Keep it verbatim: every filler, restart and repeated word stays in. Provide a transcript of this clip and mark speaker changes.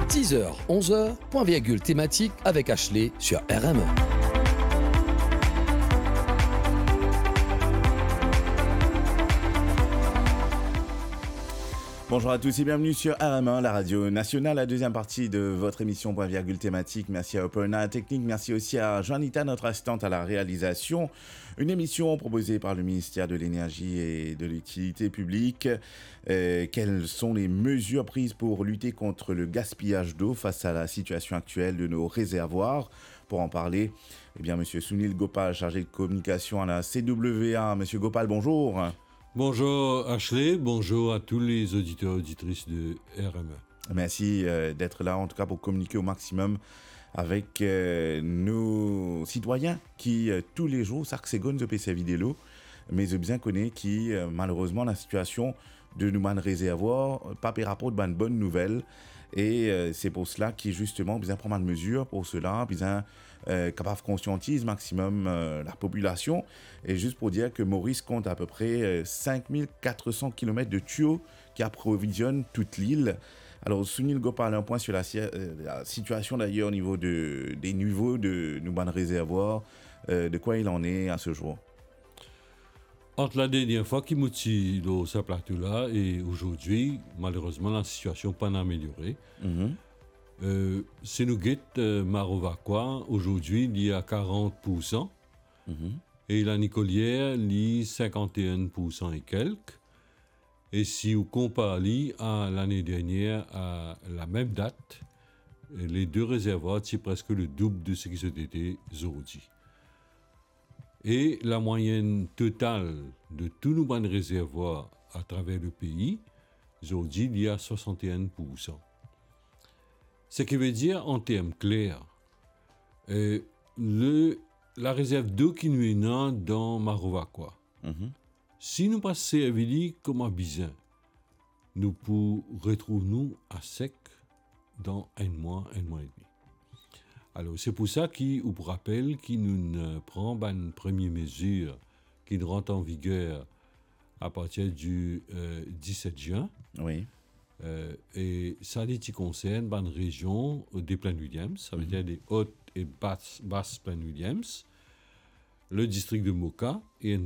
Speaker 1: dix heures, onze heures, point virgule thématique avec Ashley sur R M E.
Speaker 2: Bonjour à tous et bienvenue sur R M un, la radio nationale, la deuxième partie de votre émission Point Virgule Thématique. Merci à Operna Technique, merci aussi à Joanita, notre assistante à la réalisation. Une émission proposée par le ministère de l'Énergie et de l'Utilité publique. Euh, quelles sont les mesures prises pour lutter contre le gaspillage d'eau face à la situation actuelle de nos réservoirs? Pour en parler, eh bien, Monsieur Sunil Gopal, chargé de communication à la C W A. Monsieur Gopal, bonjour.
Speaker 3: Bonjour Ashley, bonjour à tous les auditeurs et auditrices de R M E.
Speaker 2: Merci euh, d'être là, en tout cas pour communiquer au maximum avec euh, nos citoyens qui, euh, tous les jours, chaque seconde, P C vidéo, mais je bien connais qui, euh, malheureusement, la situation de nous man réservoir, pas par rapport à de bonnes nouvelles. Et euh, c'est pour cela qu'il justement besoin prendre des mesures pour cela, besoin euh, capable de conscientiser maximum euh, la population. Et juste pour dire que Maurice compte à peu près euh, cinq mille quatre cents kilomètres de tuyaux qui approvisionnent toute l'île. Alors Sunil Gopal, un point sur la, euh, la situation d'ailleurs au niveau de, des niveaux de nos bandes réservoirs, euh, de quoi il en est à ce jour.
Speaker 3: Entre la dernière fois qui m'a dit l'eau ce plateau-là et aujourd'hui, malheureusement, la situation n'a pas améliorée.
Speaker 2: Mm-hmm.
Speaker 3: Euh, c'est nous guette euh, Marovaquois, aujourd'hui, il y a quarante pour cent. Mm-hmm. Et la Nicolière, il y a cinquante et un pour cent et quelques. Et si on compare à l'année dernière, à la même date, les deux réservoirs, c'est presque le double de ce qui s'était aujourd'hui. Et la moyenne totale de tous nos bancs de réservoirs à travers le pays, aujourd'hui, il y a soixante et un pour cent. Ce qui veut dire, en termes clairs, euh, le, la réserve d'eau qui nous est née dans Marovaquois, mm-hmm. si nous passons à servir comme un besoin, nous pourrons retrouver nous à sec dans un mois, un mois et demi. Alors, c'est pour ça qu'on vous rappelle qu'il nous prend une première mesure qui rentre en vigueur à partir du euh, dix-sept juin.
Speaker 2: Oui.
Speaker 3: Euh, et ça qui concerne une région des Plaines Williams, ça veut mm-hmm. dire des hautes et basses, basses Plaines Williams, le district de Moka et une